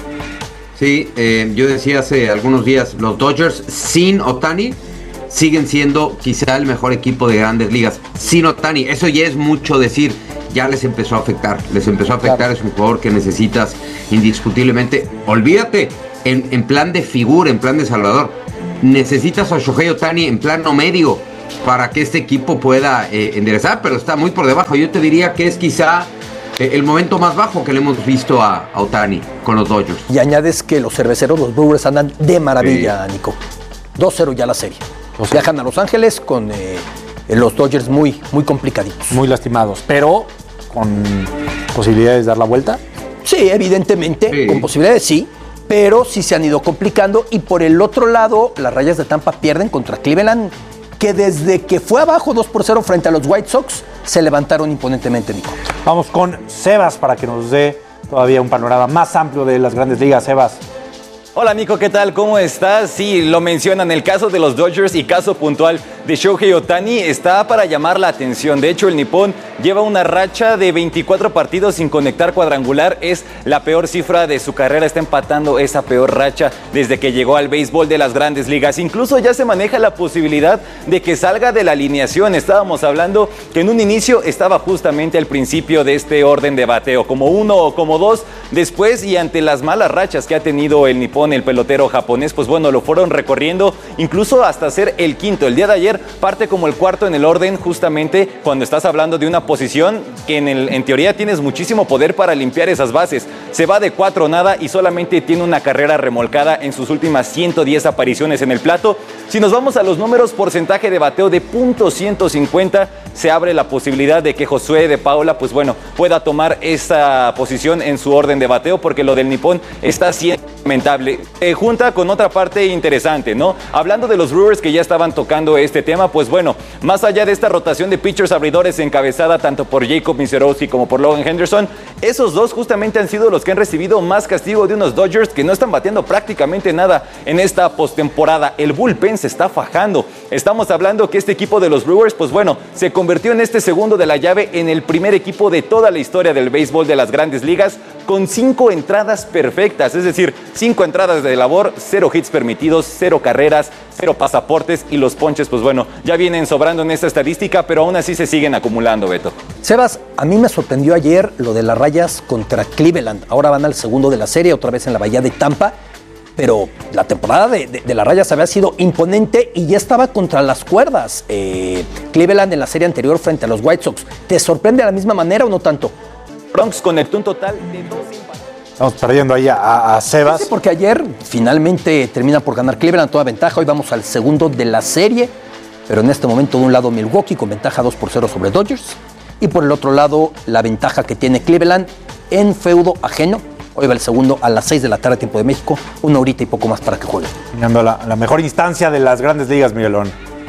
A: Sí, eh, yo decía hace algunos días, los Dodgers sin Ohtani siguen siendo quizá el mejor equipo de Grandes Ligas. Sin Ohtani, eso ya es mucho decir, ya les empezó a afectar, les empezó a afectar, claro. Es un jugador que necesitas indiscutiblemente. Olvídate, en, en plan de figura, en plan de salvador, necesitas a Shohei Ohtani en plano medio para que este equipo pueda eh, enderezar, pero está muy por debajo. Yo te diría que es quizá el momento más bajo que le hemos visto a, a Ohtani con los Dodgers.
B: Y añades que los cerveceros, los Brewers, andan de maravilla, sí. Nico. dos cero ya la serie. O sea, viajan a Los Ángeles con eh, los Dodgers muy, muy complicaditos.
C: Muy lastimados, pero con posibilidades de dar la vuelta.
B: Sí, evidentemente, sí. Con posibilidades sí, pero sí se han ido complicando. Y por el otro lado, las Rayas de Tampa pierden contra Cleveland, que desde que fue abajo dos por cero frente a los White Sox, se levantaron imponentemente, Nico.
C: Vamos con Sebas para que nos dé todavía un panorama más amplio de las Grandes Ligas. Sebas.
G: Hola Nico, ¿qué tal? ¿Cómo estás? Sí, lo mencionan, el caso de los Dodgers y caso puntual de Shohei Ohtani está para llamar la atención. De hecho, el nipón lleva una racha de veinticuatro partidos sin conectar cuadrangular. Es la peor cifra de su carrera, está empatando esa peor racha desde que llegó al béisbol de las Grandes Ligas. Incluso ya se maneja la posibilidad de que salga de la alineación. Estábamos hablando que en un inicio estaba justamente al principio de este orden de bateo, como uno o como dos. Después, y ante las malas rachas que ha tenido el nipón, el pelotero japonés, pues bueno, lo fueron recorriendo incluso hasta ser el quinto. El día de ayer parte como el cuarto en el orden, justamente cuando estás hablando de una posición que en, el, en teoría tienes muchísimo poder para limpiar esas bases. Se va de cuatro nada y solamente tiene una carrera remolcada en sus últimas ciento diez apariciones en el plato. Si nos vamos a los números, porcentaje de bateo de punto ciento cincuenta, se abre la posibilidad de que Josué de Paula, pues bueno, pueda tomar esa posición en su orden de bateo, porque lo del nipón está siendo lamentable. Eh, junta con otra parte interesante, ¿no? Hablando de los Brewers que ya estaban tocando este tema, pues bueno, más allá de esta rotación de pitchers abridores encabezada tanto por Jacob Misiorowski como por Logan Henderson, esos dos justamente han sido los que han recibido más castigo de unos Dodgers que no están bateando prácticamente nada en esta postemporada. El bullpen se está fajando. Estamos hablando que este equipo de los Brewers, pues bueno, se convirtió en este segundo de la llave en el primer equipo de toda la historia del béisbol de las Grandes Ligas con cinco entradas perfectas, es decir, cinco entradas de labor, cero hits permitidos, cero carreras, cero pasaportes, y los ponches, pues bueno, ya vienen sobrando en esta estadística, pero aún así se siguen acumulando, Beto.
B: Sebas, a mí me sorprendió ayer lo de las Rayas contra Cleveland. Ahora van al segundo de la serie, otra vez en la Bahía de Tampa, pero la temporada de, de, de las Rayas había sido imponente y ya estaba contra las cuerdas. Eh, Cleveland en la serie anterior frente a los White Sox. ¿Te sorprende de la misma manera o no tanto?
G: Bronx conectó un total de dos empates.
C: Estamos perdiendo ahí a, a Sebas.
B: Sí, porque ayer finalmente termina por ganar Cleveland, toda ventaja. Hoy vamos al segundo de la serie, pero en este momento de un lado Milwaukee con ventaja dos por cero sobre Dodgers, y por el otro lado la ventaja que tiene Cleveland en feudo ajeno. Hoy va el segundo a las seis de la tarde, tiempo de México, una horita y poco más para que juegue.
C: Llegando a la, la mejor instancia de las Grandes Ligas, Miguelón.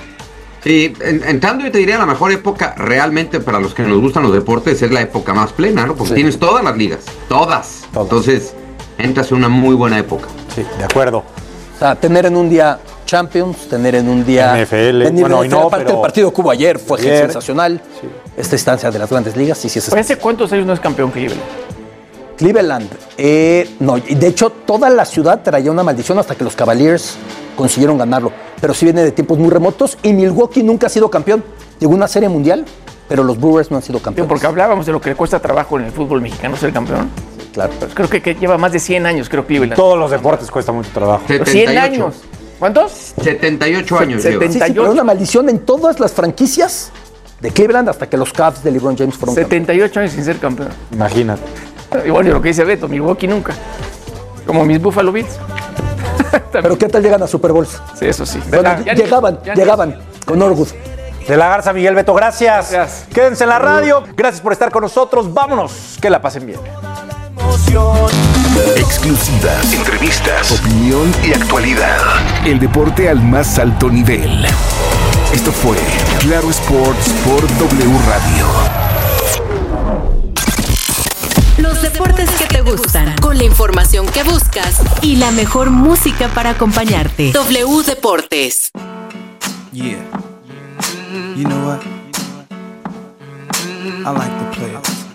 A: Sí, entrando yo te diría la mejor época realmente para los que nos gustan los deportes es la época más plena, ¿no? Porque sí, tienes todas las ligas, todas. todas. Entonces, entras en una muy buena época.
C: Sí, de acuerdo.
B: O sea, tener en un día Champions, tener en un día
C: N F L,
B: bueno, y no, pero el partido que hubo ayer fue ayer. sensacional. Sí. Esta instancia de las Grandes Ligas, sí, sí es.
D: ¿Hace cuántos años no es campeón Cleveland?
B: Cleveland, eh, no, de hecho toda la ciudad traía una maldición hasta que los Cavaliers consiguieron ganarlo, pero sí viene de tiempos muy remotos, y Milwaukee nunca ha sido campeón. Llegó una serie mundial, pero los Brewers no han sido campeones.
D: Porque hablábamos de lo que le cuesta trabajo en el fútbol mexicano ser campeón.
B: Sí, claro.
D: Pues creo que, que lleva más de cien años, creo Cleveland.
C: Todos los deportes cuesta mucho trabajo.
D: cien años. ¿Cuántos?
A: setenta y ocho años.
B: setenta y ocho. Sí, sí, pero una maldición en todas las franquicias de Cleveland hasta que los Cavs de LeBron James fueron
D: setenta y ocho campeones sin ser campeón.
C: Imagínate.
D: Y bueno, lo que dice Beto, Milwaukee nunca. Como mis Buffalo Bills.
B: Pero ¿qué tal llegan a Super Bowls?
D: Sí, eso sí.
B: Bueno, ya, llegaban, ya llegaban ya con Norwood.
C: De la Garza, Miguel Beto, gracias. gracias. Quédense en la radio. Gracias por estar con nosotros. Vámonos. Que la pasen bien.
P: emoción. Exclusivas, entrevistas, opinión y actualidad. El deporte al más alto nivel. Esto fue Claro Sports por W Radio.
F: Los deportes que te gustan, con la información que buscas y la mejor música para acompañarte. W Deportes.
H: Yeah. You know what? I like to play